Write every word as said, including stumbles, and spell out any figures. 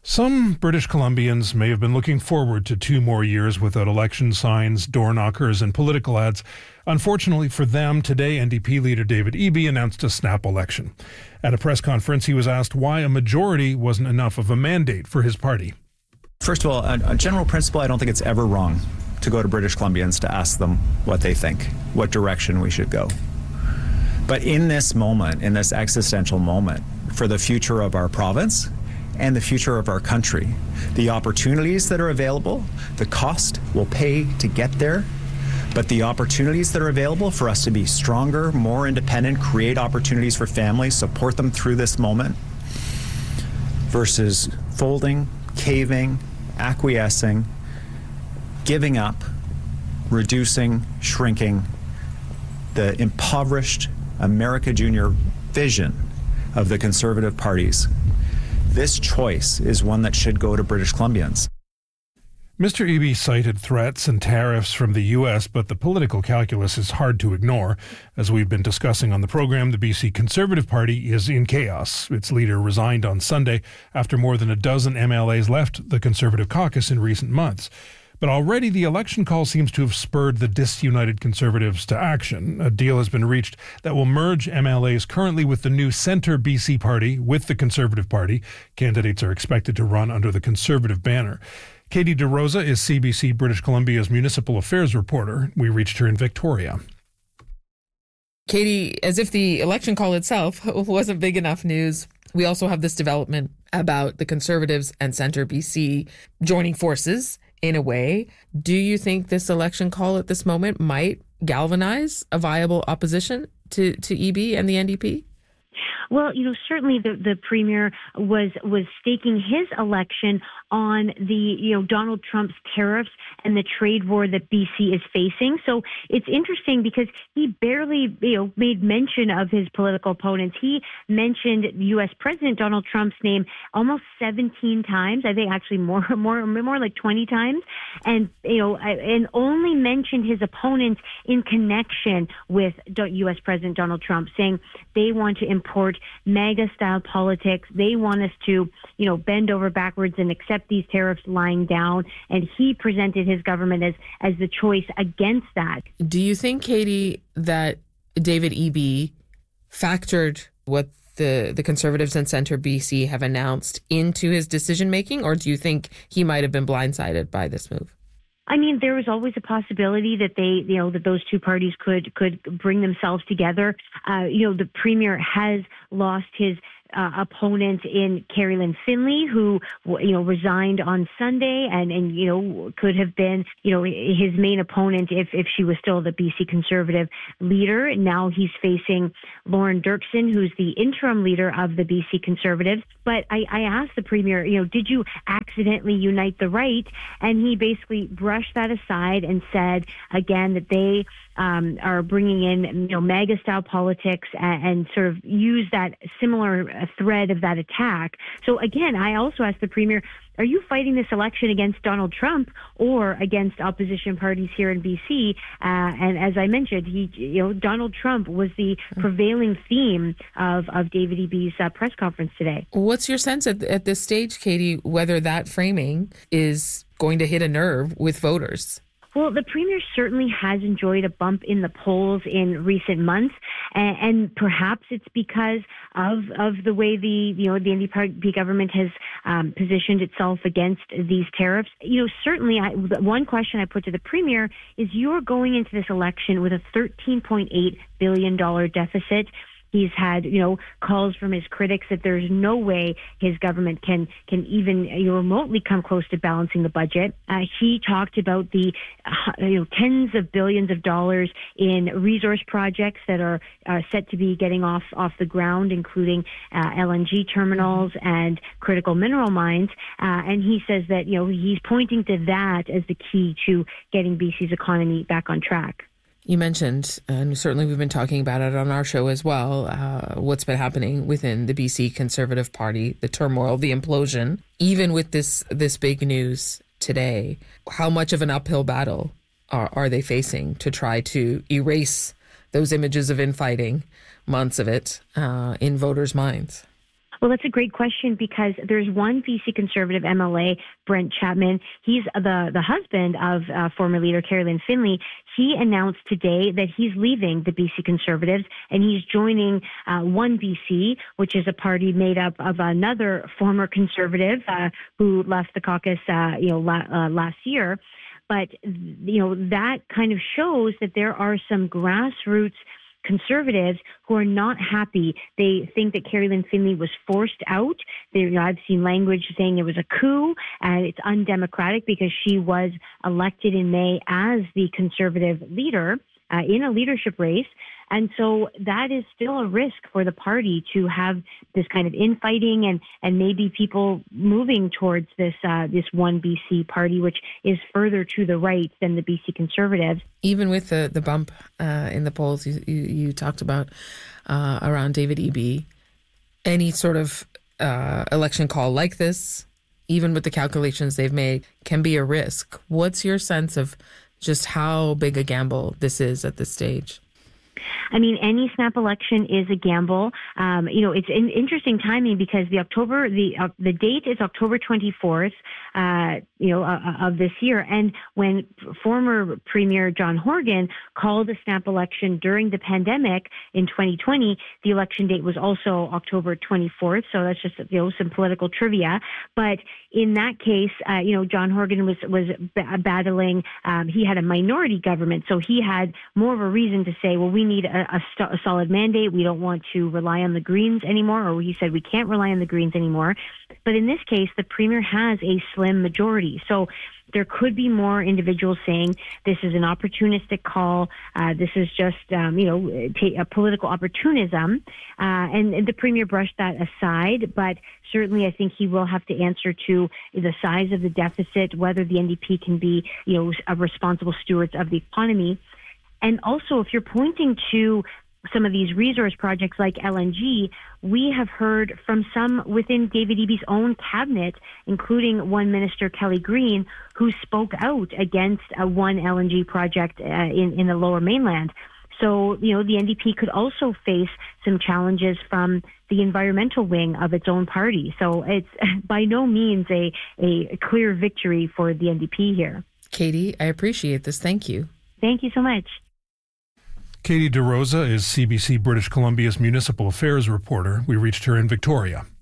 Some British Columbians may have been looking forward to two more years without election signs, door knockers, and political ads. Unfortunately for them, today N D P leader David Eby announced a snap election. At a press conference, he was asked why a majority wasn't enough of a mandate for his party. First of all, a general principle, I don't think it's ever wrong to go to British Columbians to ask them what they think, what direction we should go. But in this moment, in this existential moment, for the future of our province and the future of our country, the opportunities that are available, the cost we'll pay to get there, but the opportunities that are available for us to be stronger, more independent, create opportunities for families, support them through this moment, versus folding, caving, acquiescing, giving up, reducing, shrinking the impoverished America Junior vision of the Conservative parties. This choice is one that should go to British Columbians. Mister Eby cited threats and tariffs from the U S, but the political calculus is hard to ignore. As we've been discussing on the program, the B C Conservative Party is in chaos. Its leader resigned on Sunday after more than a dozen M L As left the Conservative caucus in recent months. But already the election call seems to have spurred the disunited Conservatives to action. A deal has been reached that will merge M L As currently with the new Centre B C Party with the Conservative Party. Candidates are expected to run under the Conservative banner. Katie DeRosa is C B C British Columbia's municipal affairs reporter. We reached her in Victoria. Katie, as if the election call itself wasn't big enough news, we also have this development about the Conservatives and Centre B C joining forces in a way. Do you think this election call at this moment might galvanize a viable opposition to, to Eby and the N D P? Well, you know, certainly the, the premier was was staking his election on the, you know, Donald Trump's tariffs and the trade war that B C is facing. So it's interesting because he barely, you know, made mention of his political opponents. He mentioned U S President Donald Trump's name almost seventeen times. I think actually more, more, more like twenty times, and you know, and only mentioned his opponents in connection with U S President Donald Trump, saying they want to import MAGA-style politics. They want us to, you know, bend over backwards and accept these tariffs lying down. And he presented his government as as the choice against that. Do you think, Katie, that David Eby factored what the, the Conservatives and Centre B C have announced into his decision-making, or do you think he might have been blindsided by this move? I mean, there was always a possibility that they, you know, that those two parties could could bring themselves together. Uh, you know, the premier has lost his uh, opponent in Carrie Lynn Finley, who, you know, resigned on Sunday and, and, you know, could have been, you know, his main opponent if, if she was still the B C Conservative leader. Now he's facing Lauren Dirksen, who's the interim leader of the B C Conservatives. But I, I asked the premier, you know, did you accidentally unite the right? And he basically brushed that aside and said, again, that they um, are bringing in, you know, MAGA-style politics and, and sort of use that similar thread of that attack. So again, I also asked the premier, are you fighting this election against Donald Trump or against opposition parties here in B C? Uh, and as I mentioned, he, you know, Donald Trump was the prevailing theme of, of David Eby's uh, press conference today. What's your sense at, at this stage, Katie, whether that framing is going to hit a nerve with voters? Well, the premier certainly has enjoyed a bump in the polls in recent months, and, and perhaps it's because of of the way the you know the N D P government has um, positioned itself against these tariffs. You know, certainly, I, one question I put to the premier is: you're going into this election with a thirteen point eight billion dollars deficit. He's had, you know, calls from his critics that there's no way his government can can even you know, remotely come close to balancing the budget. Uh, he talked about the uh, you know tens of billions of dollars in resource projects that are uh, set to be getting off off the ground, including uh, L N G terminals and critical mineral mines. Uh, and he says that you know he's pointing to that as the key to getting B C's economy back on track. You mentioned, and certainly we've been talking about it on our show as well, uh, what's been happening within the B C Conservative Party, the turmoil, the implosion. Even with this this big news today, how much of an uphill battle are, are they facing to try to erase those images of infighting, months of it, uh, in voters' minds? Well, that's a great question because there's one B C Conservative M L A, Brent Chapman. He's the, the husband of uh, former leader Carolyn Finley. He announced today that he's leaving the B C Conservatives and he's joining uh, One B C, which is a party made up of another former Conservative uh, who left the caucus, uh, you know, la- uh, last year. But, you know, that kind of shows that there are some grassroots Conservatives who are not happy. They think that Carolyn Finley was forced out. They, you know, I've seen language saying it was a coup and it's undemocratic because she was elected in May as the Conservative leader uh, in a leadership race. And so that is still a risk for the party to have this kind of infighting and, and maybe people moving towards this uh, this One B C party, which is further to the right than the B C Conservatives. Even with the, the bump uh, in the polls you, you, you talked about uh, around David Eby, any sort of uh, election call like this, even with the calculations they've made, can be a risk. What's your sense of just how big a gamble this is at this stage? I mean, any snap election is a gamble. Um, you know, it's in, interesting timing because the October, the uh, the date is October twenty-fourth, uh, you know, uh, of this year. And when former Premier John Horgan called a snap election during the pandemic in twenty twenty, the election date was also October twenty-fourth. So that's just, you know, some political trivia. But in that case, uh, you know, John Horgan was was b- battling. Um, he had a minority government, so he had more of a reason to say, well, we need a, a, st- a solid mandate. We don't want to rely on the Greens anymore, or he said we can't rely on the Greens anymore. But in this case, the Premier has a slim majority. So there could be more individuals saying this is an opportunistic call. Uh, this is just, um, you know, t- a political opportunism. Uh, and, and the Premier brushed that aside. But certainly I think he will have to answer to the size of the deficit, whether the N D P can be, you know, a responsible stewards of the economy. And also, if you're pointing to some of these resource projects like L N G, we have heard from some within David Eby's own cabinet, including one Minister, Kelly Green, who spoke out against a one L N G project uh, in, in the Lower Mainland. So, you know, the N D P could also face some challenges from the environmental wing of its own party. So it's by no means a, a clear victory for the N D P here. Katie, I appreciate this. Thank you. Thank you so much. Katie DeRosa is C B C British Columbia's municipal affairs reporter. We reached her in Victoria.